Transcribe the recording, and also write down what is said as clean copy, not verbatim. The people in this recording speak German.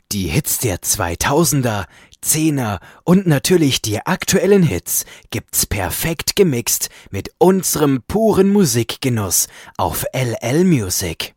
Die Hits der 2000er, 10er und natürlich die aktuellen Hits gibt's perfekt gemixt mit unserem puren Musikgenuss auf LL Music.